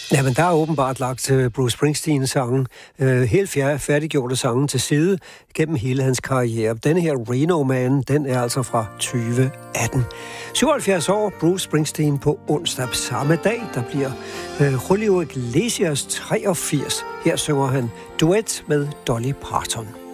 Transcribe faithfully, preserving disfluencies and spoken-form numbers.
Ja, men der er åbenbart lagt Bruce Springsteen-sangen, øh, helt færdiggjorte sangen til side gennem hele hans karriere. Denne her Reno Man, den er altså fra tyve atten. syvoghalvfjerds år, Bruce Springsteen på onsdag samme dag. Der bliver øh, Julio Iglesias treogfirs. Her synger han duet med Dolly Parton.